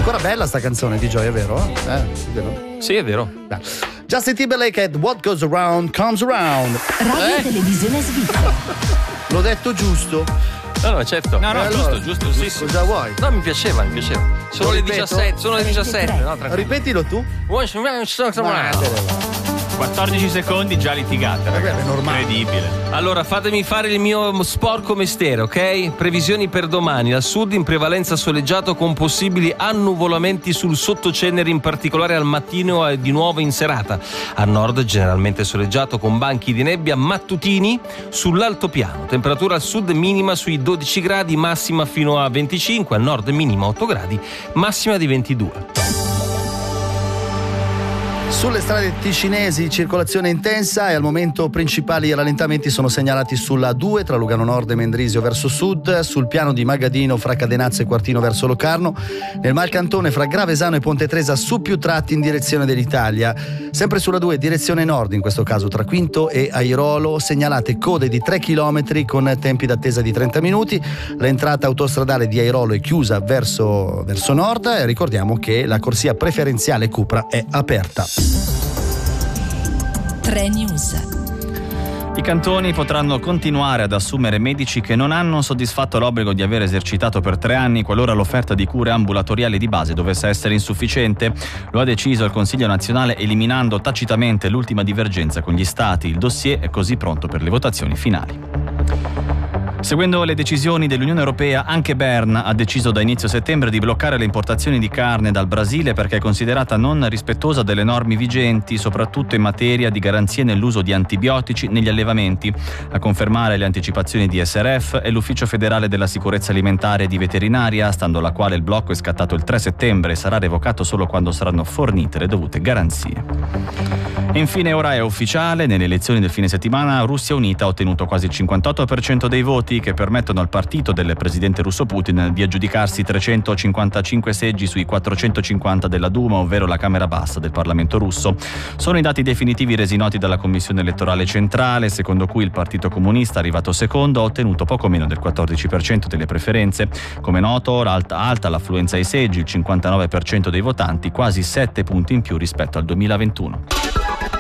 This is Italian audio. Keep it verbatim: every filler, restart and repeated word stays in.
ancora bella sta canzone di Joy, è vero? Eh, vero? Sì, è vero. Dai. Justin Timberlake at What Goes Around Comes Around. Radio Eh? Televisione Svizzera. L'ho detto giusto? No, no, certo. No, no, Eh, giusto, allora, giusto, sì, sì. Cosa vuoi? No, mi piaceva, mi piaceva. Sono Lo le ripeto? diciassette, sono le diciassette. No, tranquillo. Ripetilo tu. quattordici secondi già litigata, ragazzi. È normale. Incredibile. Allora, fatemi fare il mio sporco mestiere, ok? Previsioni per domani. Al sud in prevalenza soleggiato con possibili annuvolamenti sul sottocenere, in particolare al mattino e di nuovo in serata. Al nord generalmente soleggiato con banchi di nebbia mattutini sull'altopiano. Temperatura al sud minima sui dodici gradi, massima fino a venticinque. Al nord minima otto gradi, massima di ventidue. Sulle strade ticinesi circolazione intensa e al momento principali rallentamenti sono segnalati sulla due tra Lugano Nord e Mendrisio verso sud, sul piano di Magadino fra Cadenazzo e Quartino verso Locarno, nel Malcantone fra Gravesano e Ponte Tresa su più tratti in direzione dell'Italia. Sempre sulla due direzione nord, in questo caso tra Quinto e Airolo, segnalate code di tre chilometri con tempi d'attesa di trenta minuti. L'entrata autostradale di Airolo è chiusa verso, verso nord e ricordiamo che la corsia preferenziale Cupra è aperta. tre News. I cantoni potranno continuare ad assumere medici che non hanno soddisfatto l'obbligo di aver esercitato per tre anni qualora l'offerta di cure ambulatoriali di base dovesse essere insufficiente. Lo ha deciso il Consiglio nazionale eliminando tacitamente l'ultima divergenza con gli stati. Il dossier è così pronto per le votazioni finali. Seguendo le decisioni dell'Unione Europea, anche Bern ha deciso da inizio settembre di bloccare le importazioni di carne dal Brasile perché è considerata non rispettosa delle norme vigenti, soprattutto in materia di garanzie nell'uso di antibiotici negli allevamenti. A confermare le anticipazioni di S R F è l'Ufficio federale della sicurezza alimentare e di veterinaria, stando alla quale il blocco è scattato il tre settembre e sarà revocato solo quando saranno fornite le dovute garanzie. E infine ora è ufficiale, nelle elezioni del fine settimana Russia Unita ha ottenuto quasi il cinquantotto per cento dei voti che permettono al partito del presidente russo Putin di aggiudicarsi trecentocinquantacinque seggi sui quattrocentocinquanta della Duma, ovvero la Camera Bassa del Parlamento russo. Sono i dati definitivi resi noti dalla Commissione elettorale centrale, secondo cui il Partito Comunista, arrivato secondo, ha ottenuto poco meno del quattordici per cento delle preferenze. Come noto, alta, alta l'affluenza ai seggi, il cinquantanove per cento dei votanti, quasi sette punti in più rispetto al duemilaventuno.